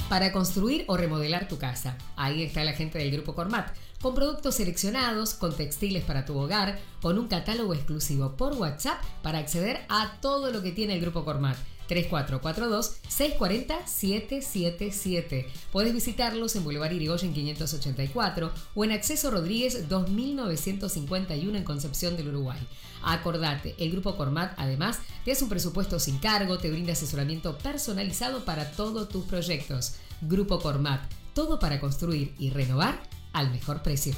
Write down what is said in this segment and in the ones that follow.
para construir o remodelar tu casa. Ahí está la gente del Grupo Cormat, con productos seleccionados, con textiles para tu hogar, con un catálogo exclusivo por WhatsApp para acceder a todo lo que tiene el Grupo Cormat. 3442-640-777. Podés visitarlos en Boulevard Irigoyen 584 o en Acceso Rodríguez 2951 en Concepción del Uruguay. Acordate, el Grupo Cormat además te hace un presupuesto sin cargo, te brinda asesoramiento personalizado para todos tus proyectos. Grupo Cormat, todo para construir y renovar al mejor precio.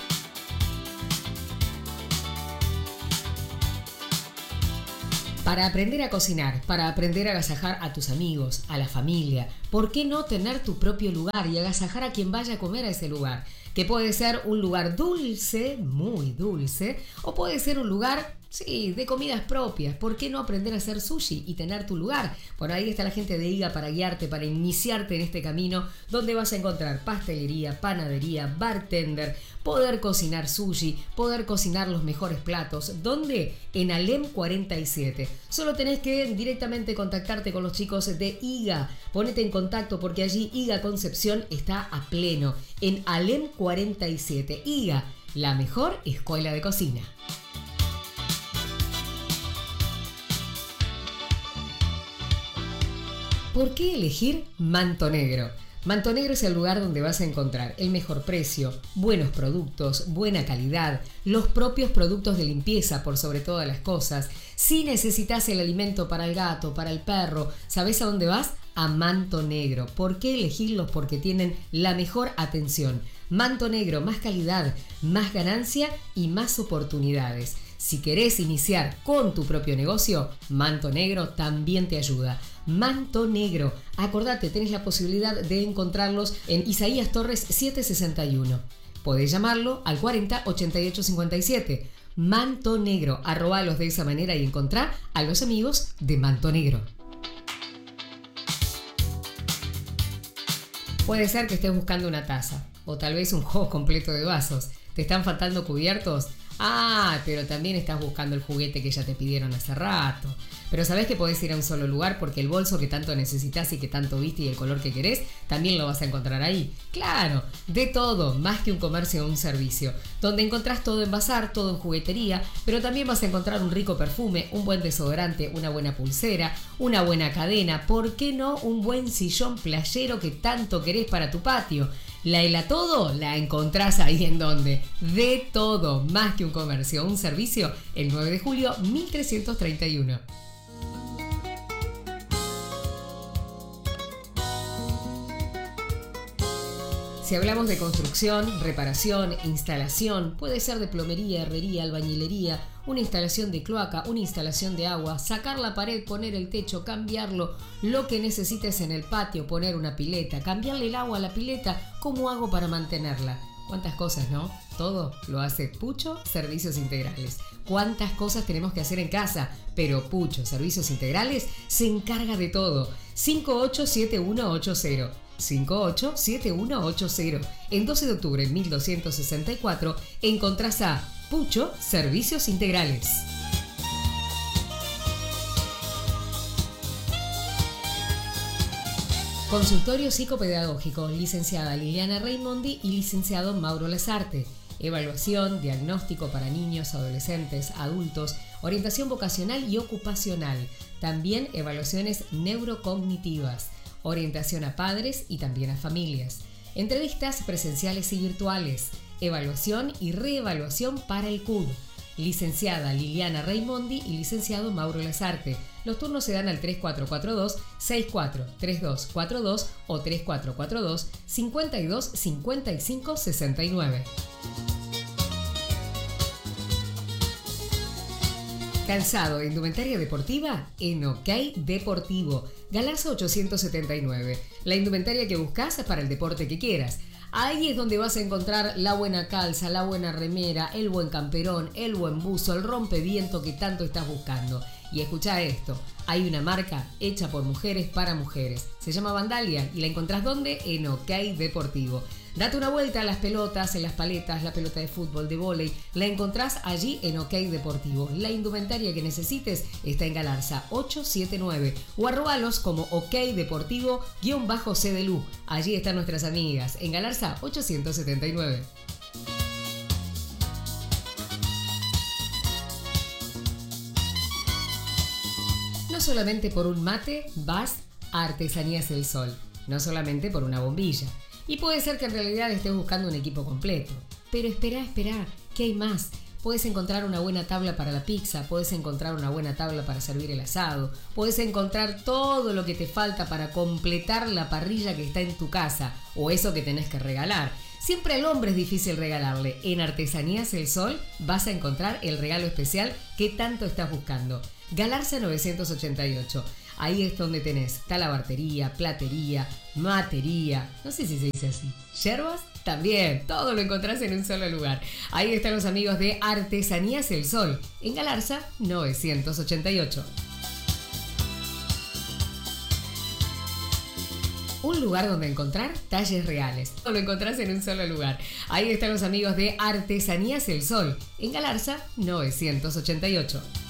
Para aprender a cocinar, para aprender a agasajar a tus amigos, a la familia, ¿por qué no tener tu propio lugar y agasajar a quien vaya a comer a ese lugar? Que puede ser un lugar dulce, muy dulce, o puede ser un lugar, sí, de comidas propias. ¿Por qué no aprender a hacer sushi y tener tu lugar? Por ahí está la gente de IGA para guiarte, para iniciarte en este camino, donde vas a encontrar pastelería, panadería, bartender, poder cocinar sushi, poder cocinar los mejores platos. ¿Dónde? En Alem 47. Solo tenés que directamente contactarte con los chicos de IGA. Ponete en contacto porque allí IGA Concepción está a pleno. En Alem 47. IGA, la mejor escuela de cocina. ¿Por qué elegir Manto Negro? Manto Negro es el lugar donde vas a encontrar el mejor precio, buenos productos, buena calidad, los propios productos de limpieza por sobre todas las cosas. Si necesitas el alimento para el gato, para el perro, ¿sabes a dónde vas? A Manto Negro. ¿Por qué elegirlos? Porque tienen la mejor atención. Manto Negro, más calidad, más ganancia y más oportunidades. Si querés iniciar con tu propio negocio, Manto Negro también te ayuda. Manto Negro. Acordate, tenés la posibilidad de encontrarlos en Isaías Torres 761. Podés llamarlo al 40 88 57. Manto Negro. Arrobalos de esa manera y encontrá a los amigos de Manto Negro. Puede ser que estés buscando una taza o tal vez un juego completo de vasos. ¿Te están faltando cubiertos? Ah, pero también estás buscando el juguete que ya te pidieron hace rato. Pero sabés que podés ir a un solo lugar porque el bolso que tanto necesitas y que tanto viste y el color que querés, también lo vas a encontrar ahí. Claro, de todo, más que un comercio o un servicio, donde encontrás todo en bazar, todo en juguetería, pero también vas a encontrar un rico perfume, un buen desodorante, una buena pulsera, una buena cadena, ¿por qué no un buen sillón playero que tanto querés para tu patio? La Helatodo la encontrás ahí en donde. De todo, más que un comercio o un servicio, el 9 de julio 1331. Si hablamos de construcción, reparación, instalación, puede ser de plomería, herrería, albañilería, una instalación de cloaca, una instalación de agua, sacar la pared, poner el techo, cambiarlo, lo que necesites en el patio, poner una pileta, cambiarle el agua a la pileta, ¿cómo hago para mantenerla? ¿Cuántas cosas, no? Todo lo hace Pucho Servicios Integrales. ¿Cuántas cosas tenemos que hacer en casa? Pero Pucho Servicios Integrales se encarga de todo. 587180. 587180. En 12 de octubre de 1264 encontrás a Pucho Servicios Integrales. Consultorio psicopedagógico, licenciada Liliana Raimondi y licenciado Mauro Lazarte. Evaluación, diagnóstico para niños, adolescentes, adultos, orientación vocacional y ocupacional. También evaluaciones neurocognitivas. Orientación a padres y también a familias. Entrevistas presenciales y virtuales. Evaluación y reevaluación para el CUD. Licenciada Liliana Raimondi y licenciado Mauro Lazarte. Los turnos se dan al 3442-643242 o 3442-525569. Calzado e indumentaria deportiva en OK Deportivo. Galarza 879. La indumentaria que buscas para el deporte que quieras. Ahí es donde vas a encontrar la buena calza, la buena remera, el buen camperón, el buen buzo, el rompeviento que tanto estás buscando. Y escucha esto, hay una marca hecha por mujeres para mujeres. Se llama Vandalia y la encontrás ¿dónde? En OK Deportivo. Date una vuelta a las pelotas, en las paletas, la pelota de fútbol, de vóley. La encontrás allí en OK Deportivo. La indumentaria que necesites está en Galarza 879 o arrobalos como OK Deportivo-CDLU. Allí están nuestras amigas en Galarza 879. No solamente por un mate vas a Artesanías El Sol, no solamente por una bombilla. Y puede ser que en realidad estés buscando un equipo completo. Pero espera, que hay más. Puedes encontrar una buena tabla para la pizza, puedes encontrar una buena tabla para servir el asado, puedes encontrar todo lo que te falta para completar la parrilla que está en tu casa o eso que tenés que regalar. Siempre al hombre es difícil regalarle. En Artesanías El Sol vas a encontrar el regalo especial que tanto estás buscando. Galarza 988. Ahí es donde tenés talabartería, platería, matería, no sé si se dice así, yerbas, también, todo lo encontrás en un solo lugar. Ahí están los amigos de Artesanías El Sol, en Galarza 988. Un lugar donde encontrar talles reales. Todo lo encontrás en un solo lugar. Ahí están los amigos de Artesanías El Sol, en Galarza 988.